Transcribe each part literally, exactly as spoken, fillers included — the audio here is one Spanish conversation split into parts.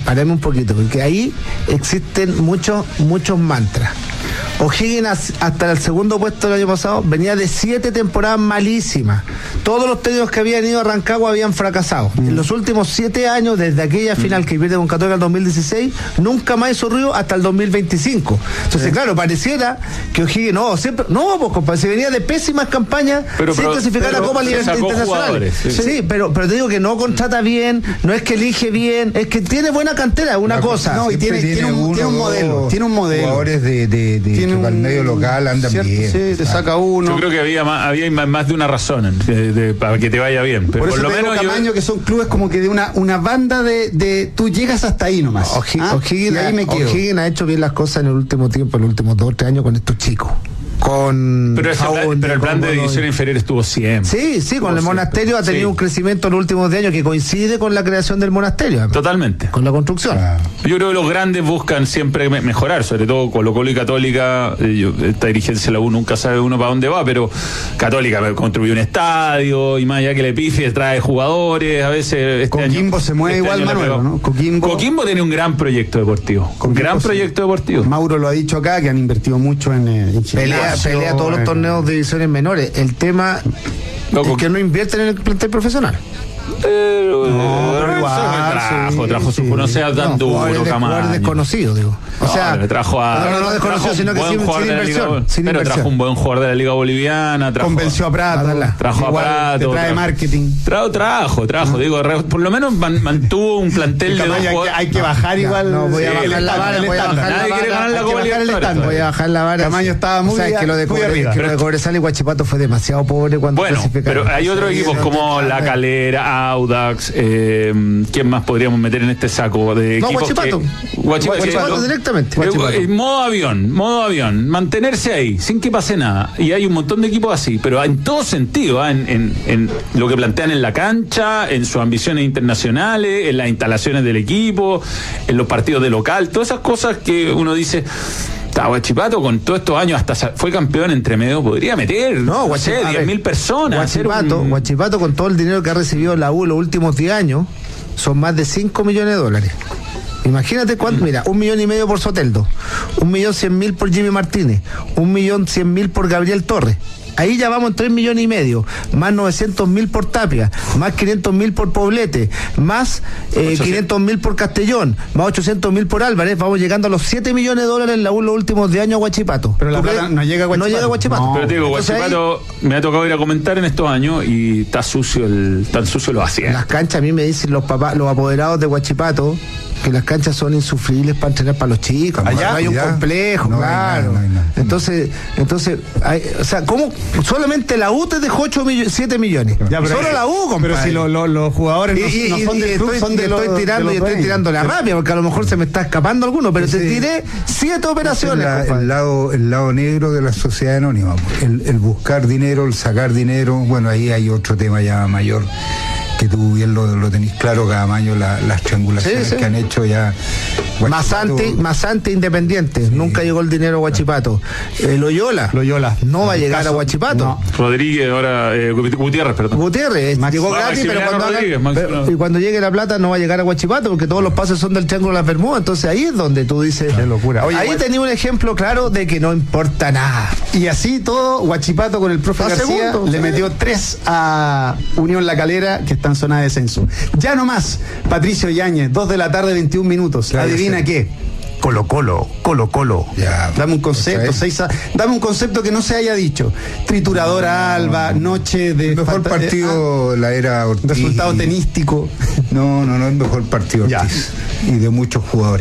paremos un poquito, porque ahí existen muchos, muchos mantras. O'Higgins hasta el segundo puesto del año pasado venía de siete temporadas malísimas. Todos los técnicos que habían ido a Rancagua habían fracasado. Mm. En los últimos siete años, desde aquella final mm. que pierde con Católica en el dos mil dieciséis, nunca más hizo ruido hasta el dos mil veinticinco. Entonces, sí. claro, pareciera que O'Higgins, no, siempre, no, pues compadre, se venía de pésimas campañas pero, sin pero, clasificar a Copa Internacional. Sí, sí. sí pero, pero te digo que no contrata bien, no es que elige bien, es que tiene buena cantera, una La cosa. No, y tiene, tiene, tiene, un, tiene un modelo, tiene un modelo. Jugadores de, de, de que para el medio local andan cierto, bien. Sí, te saca uno. Yo creo que había más, había más de una razón de, de, para que te vaya bien. Pero por, por lo menos Camaño, yo... que son clubes como que de una, una banda de, de tú llegas hasta ahí nomás. O'Higgins, ¿ah? O'Higgins, ahí me quedo. O'Higgins ha hecho bien las cosas en el último tiempo, en los últimos dos o tres años con estos chicos. Con pero, ese Jaun, plan, pero el plan de división inferior estuvo siempre. Sí, sí, con el monasterio ha tenido sí. un crecimiento en los últimos años que coincide con la creación del monasterio. Totalmente. Con la construcción. Ah. Yo creo que los grandes buscan siempre mejorar, sobre todo Colo-Colo y Católica. Esta dirigencia de la U nunca sabe uno para dónde va, pero Católica construyó un estadio y más allá que le pifie, trae jugadores. A veces. Este Coquimbo año, se mueve este igual, Manuel, ¿no? Coquimbo. Coquimbo tiene un gran proyecto deportivo. Un gran sí. proyecto deportivo. Mauro lo ha dicho acá, que han invertido mucho en, en pelea, pelea todos los torneos de divisiones menores. El tema no, es que no invierten en el plantel profesional. Pero, no, pero igual, trajo, sí, trajo sí. su no sea tan no, duro, Camaño. desconocido, digo. O no, sea, le trajo a no, no, no desconocido, sino que sin, sin inversión. Liga, sin pero inversión. trajo un buen jugador de la Liga Boliviana. Trajo, Convenció a Prato. Trajo igual, a Prato. Te trae trajo, marketing. Trajo, trajo, trajo. Uh-huh. Digo, por lo menos man, mantuvo un plantel de dos jugadores. Hay que bajar no, igual. No, voy a sí, bajar la vara. Voy a bajar la vara. Voy a bajar la vara. Camaño estaba muy que lo de Cobresal y Huachipato fue demasiado pobre cuando clasificaron. Pero hay otros equipos como La Calera, Audax. ¿Quién más podríamos meter en este saco de no, equipos? Guachipato. Que, Guachipato, Guachipato directamente. Guachipato. Eh, modo avión, modo avión. Mantenerse ahí, sin que pase nada. Y hay un montón de equipos así, pero en todo sentido, ¿eh? en, en, en lo que plantean en la cancha, en sus ambiciones internacionales, en las instalaciones del equipo, en los partidos de local, todas esas cosas que uno dice... Huachipato con todos estos años hasta fue campeón entre medio, podría meter no, no sé, diez mil personas. Huachipato, un... Huachipato con todo el dinero que ha recibido la U en los últimos diez años son más de cinco millones de dólares. Imagínate cuánto, mira, un millón y medio por Soteldo, un millón cien mil por Jimmy Martínez, un millón cien mil por Gabriel Torres. Ahí ya vamos en tres millones y medio, más novecientos mil por Tapia, más quinientos mil por Poblete, más eh, quinientos mil por Castellón, más ochocientos mil por Álvarez. Vamos llegando a los siete millones de dólares en la U los últimos diez años a Huachipato. Pero la plata no llega a Huachipato. No llega a Huachipato. No. Pero te digo, Huachipato ahí, me ha tocado ir a comentar en estos años y está sucio, el, tan sucio lo hacía. Las canchas, a mí me dicen los papás, los apoderados de Huachipato, que las canchas son insufribles para entrenar para los chicos. Allá no hay un allá, complejo, no claro. Hay nada, no hay nada, entonces, no. entonces, hay, o sea, ¿cómo? Solamente la U te dejó ocho millones, siete millones. Ya, Solo es, la U, compadre. Pero si lo, lo, los jugadores no, y, no son y, del club, estoy, son de estoy los, tirando de y estoy dueños. tirando la rabia, porque a lo mejor se me está escapando alguno, pero sí. te tiré siete operaciones. La, el lado, el lado negro de la sociedad anónima, el, el buscar dinero, el sacar dinero. Bueno, ahí hay otro tema ya mayor, que tú bien lo, lo tenés claro, cada año la, las triangulaciones sí, sí. que han hecho ya. Masante, Masante Independiente, sí. nunca llegó el dinero a Huachipato. Eh, Loyola, Loyola, no va a llegar caso, a Huachipato. No. Rodríguez, ahora eh, Gutiérrez, perdón. Gutiérrez, Max, llegó gratis, pero cuando, hagan, pero, y cuando llegue la plata no va a llegar a Huachipato, porque todos los pases son del Triángulo de las Bermudas. Entonces ahí es donde tú dices. Qué locura. Oye, ahí tenía un ejemplo claro de que no importa nada. Y así todo, Huachipato con el profe García segundo, le sí. metió tres a Unión La Calera, que está en zona de descenso. Ya no más, Patricio Yáñez, dos de la tarde, veintiún minutos. Claro, adivina sí. qué. Colo Colo, Colo Colo. Ya, dame un concepto, seis a, dame un concepto que no se haya dicho. Trituradora no, Alba, noche de. El mejor fanta- partido, eh, ah, la era Ortiz. Resultado tenístico. No, no, no, el mejor partido Ortiz. Ya. Y de muchos jugadores.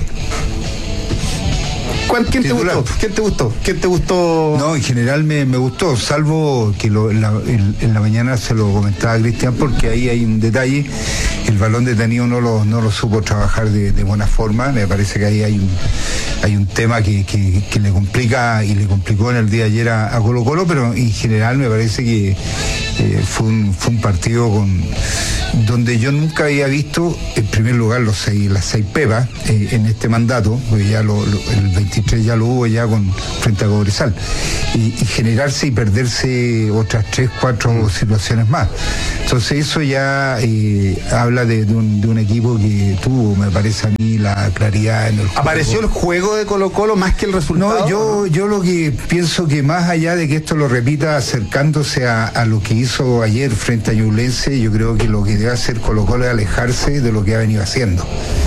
¿Quién te gustó? ¿Quién te gustó? ¿Quién te gustó? No, en general me, me gustó, salvo que lo, en, la, en, en la mañana se lo comentaba a Cristian, porque ahí hay un detalle, el balón detenido no lo, no lo supo trabajar de, de buena forma, me parece que ahí hay un, hay un tema que, que, que le complica y le complicó en el día de ayer a, a Colo Colo, pero en general me parece que eh, fue, un, fue un partido con donde yo nunca había visto, en primer lugar, los seis, las seis pepas eh, en este mandato, porque ya lo, lo, el veintitrés ya lo hubo ya con frente a Cobresal, y, y generarse y perderse otras tres, cuatro situaciones más. Entonces eso ya eh, habla habla de, de, un, de un equipo que tuvo, me parece a mí, la claridad en el juego. ¿Apareció el juego de Colo-Colo más que el resultado? No, yo, ¿no? yo lo que pienso que más allá de que esto lo repita acercándose a, a lo que hizo ayer frente a Ñublense, yo creo que lo que debe hacer Colo-Colo es alejarse de lo que ha venido haciendo.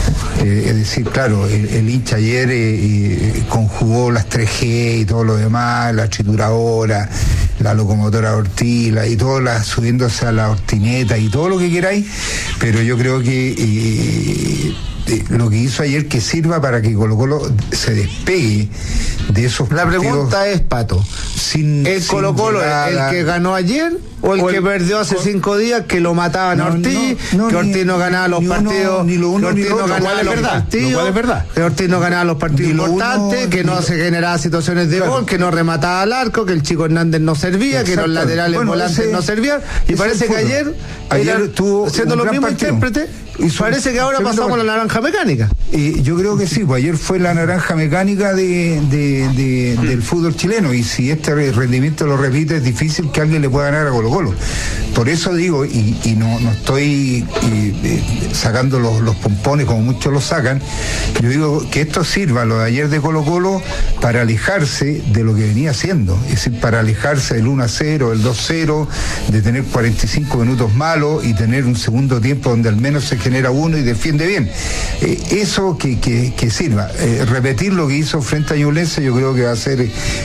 Eh, es decir, claro, el, el hincha ayer eh, eh, conjugó las tres G y todo lo demás, la trituradora, la locomotora Ortila y todo, la, subiéndose a la hortineta y todo lo que queráis, pero yo creo que eh, eh, lo que hizo ayer que sirva para que Colo-Colo se despegue de esos La pregunta es, Pato, sin, ¿el sin Colo-Colo el que ganó ayer o el, o el que perdió hace con... cinco días, que lo mataban no, a Ortiz, no, no, que Ortiz no ganaba los partidos, ni lo uno, ni lo otro, ganaba los partidos, es verdad, que Ortiz no ganaba los partidos importantes, uno, que no se generaba situaciones de claro. gol, que no remataba al arco, que el Chico Hernández no servía, Exacto. que los laterales bueno, volantes ese, no servían, y parece que ayer, ayer estuvo siendo los mismos intérpretes. Y parece que ahora pasamos a la naranja mecánica. Y yo creo que sí, pues ayer fue la naranja mecánica de, de, de, del fútbol chileno, y si este rendimiento lo repite es difícil que alguien le pueda ganar a Colo-Colo. Por eso digo, y, y no, no estoy y, y, sacando los, los pompones como muchos los sacan, yo digo que esto sirva, lo de ayer de Colo-Colo, para alejarse de lo que venía haciendo, es decir, para alejarse del uno a cero, del dos a cero, de tener cuarenta y cinco minutos malos y tener un segundo tiempo donde al menos se genera uno y defiende bien. Eh, eso que, que, que sirva. Eh, repetir lo que hizo frente a Ñublense yo creo que va a ser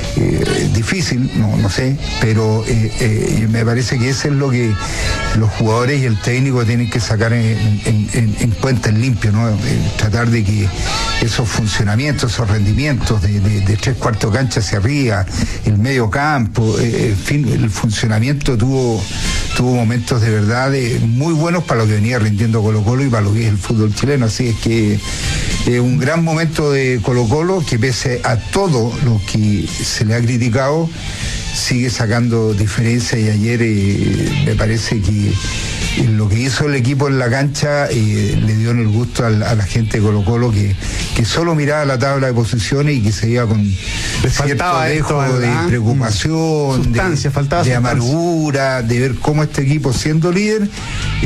eh, difícil, no, no sé, pero eh, eh, me parece que eso es lo que los jugadores y el técnico tienen que sacar en, en, en, en cuenta en limpio, ¿no? Eh, tratar de que esos funcionamientos, esos rendimientos de, de, de tres cuartos cancha hacia arriba, el medio campo, eh, en fin, el funcionamiento tuvo, tuvo momentos de verdad eh, muy buenos para lo que venía rindiendo Colo-Colo y para lo que es el fútbol chileno, así es que es eh, un gran momento de Colo-Colo que pese a todo lo que se le ha criticado sigue sacando diferencia, y ayer eh, me parece que eh, lo que hizo el equipo en la cancha eh, le dio en el gusto a la, a la gente de Colo-Colo que, que solo miraba la tabla de posiciones y que se iba con cierto dejo esto, de ¿verdad? preocupación, sustancia, de, de amargura, de ver cómo este equipo siendo líder eh,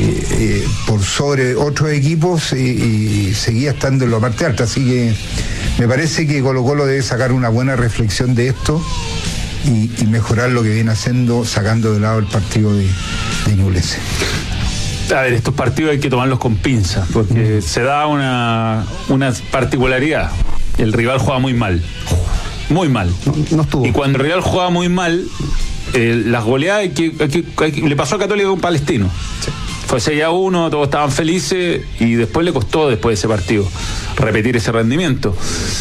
eh, por sobre otros equipos eh, y seguía estando en la parte alta, así que me parece que Colo-Colo debe sacar una buena reflexión de esto y, y mejorar lo que viene haciendo, sacando de lado el partido de, de Ñublense. A ver, estos partidos hay que tomarlos con pinzas, porque mm. se da una, una particularidad. El rival juega muy mal. Muy mal. No, no estuvo. Y cuando el rival juega muy mal, eh, las goleadas hay que, hay que, hay que, le pasó a Católica con Palestino. Sí. Fue seis a uno, todos estaban felices, y después le costó, después de ese partido, repetir ese rendimiento.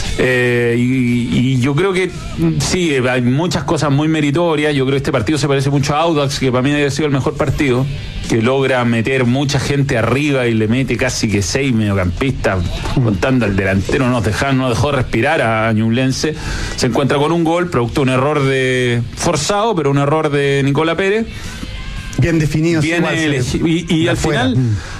Eh, y, y yo creo que sí, hay muchas cosas muy meritorias. Yo creo que este partido se parece mucho a Audax, que para mí debe sido el mejor partido, que logra meter mucha gente arriba y le mete casi que seis mediocampistas, contando al delantero, no nos dejaron, no dejó respirar a Ñublense. Se encuentra con un gol, producto de un error de forzado, pero un error de Nicola Pérez. Bien definido. Bien elegi- y, y al final,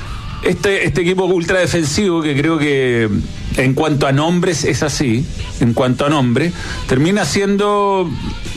este, este equipo ultra defensivo, que creo que en cuanto a nombres es así, en cuanto a nombre, termina siendo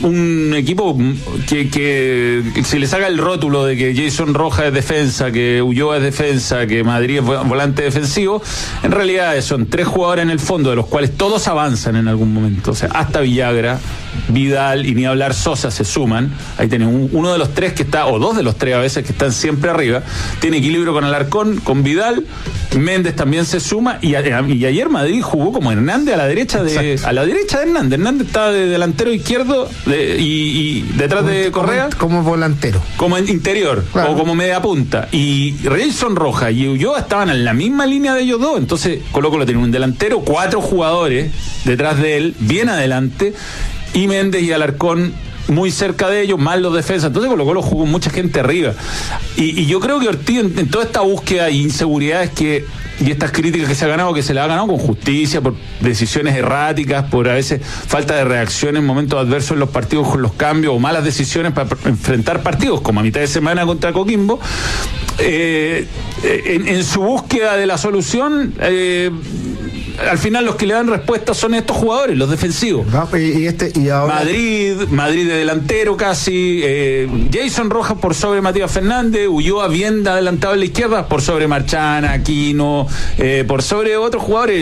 un equipo que, que, que si le saca el rótulo de que Jason Rojas es defensa, que Ulloa es defensa, que Madrid es volante defensivo, en realidad son tres jugadores en el fondo, de los cuales todos avanzan en algún momento. O sea, hasta Villagra, Vidal y ni hablar Sosa se suman. Ahí tienen un, uno de los tres que está, o dos de los tres a veces, que están siempre arriba. Tiene equilibrio con Alarcón, con Vidal. Méndez también se suma, y, a, y ayer Madrid jugó como Hernández a la derecha de Exacto. a la derecha de Hernández. Hernández estaba de delantero izquierdo de, y, y detrás como, de Correa como, como volantero, como en interior, claro, o como media punta, y Jason Rojas y Ulloa estaban en la misma línea de ellos dos. Entonces Colo-Colo tiene un delantero, cuatro jugadores detrás de él, bien adelante, y Méndez y Alarcón muy cerca de ellos, más los defensas. Entonces Colo-Colo jugó mucha gente arriba, y, y yo creo que Ortiz en, en toda esta búsqueda e inseguridades que y estas críticas que se ha ganado, que se le ha ganado con justicia, por decisiones erráticas, por a veces falta de reacción en momentos adversos en los partidos con los cambios, o malas decisiones para enfrentar partidos, como a mitad de semana contra Coquimbo, eh, en, en su búsqueda de la solución, eh, al final los que le dan respuesta son estos jugadores, los defensivos. Y, y este, y ahora... Madrid, Madrid de delantero casi, eh, Jason Rojas por sobre Matías Fernández, Ulloa bien adelantado a la izquierda, por sobre Marchana, Aquino, eh, por sobre otros jugadores.